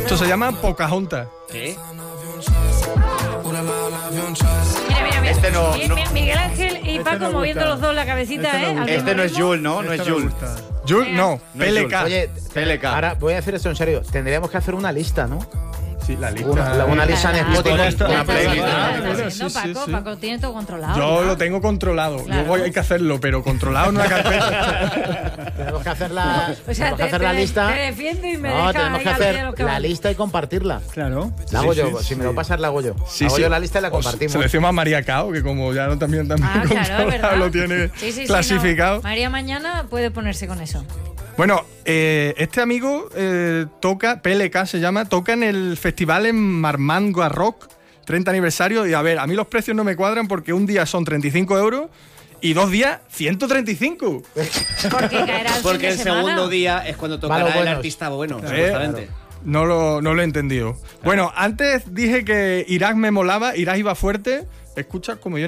Esto se llama Pocahontas. ¿Qué? Mira. Este no- Miguel Ángel y Paco no moviendo gusta. los dos la cabecita, Este no gusta. al Este mismo no es ritmo. Jules, ¿no? No es Esto me Jules. gusta. Jules, no, No es PLK. Oye, PLK. ahora voy a decir esto en serio. Tendríamos que hacer una lista, ¿no? Sí, la lista. Una lista en Spotify. Una lista. Una playlist. Sí, sí, sí. Paco tiene todo controlado. Yo ¿no? lo tengo controlado. Claro. Luego hay que hacerlo, pero controlado en una carpeta. Tenemos que hacer la, O sea, tenemos que hacer la lista. Te defiendo y me No, deja tenemos ahí que al pie de hacer los que la van. lista y compartirla. Claro. La hago Sí, yo, sí, si me sí. lo pasas la hago yo. Sí, hago sí. yo la lista y la Os compartimos. Selecciono a María Cao, que como ya no, también Ah, claro, es controlado, verdad. lo tiene Sí, clasificado. no. María mañana puede ponerse con eso. Bueno, este amigo toca, PLK se llama, toca en el festival en Marmande Rock, 30 aniversario. Y a ver, a mí los precios no me cuadran porque un día son 35 euros y 2 días 135. Porque caerá Porque el fin de semana. segundo día es cuando tocará Vale, el buenos. artista bueno, supuestamente. No lo he entendido. Bueno, antes dije que Irak me molaba, Irak iba fuerte. Escucha como yo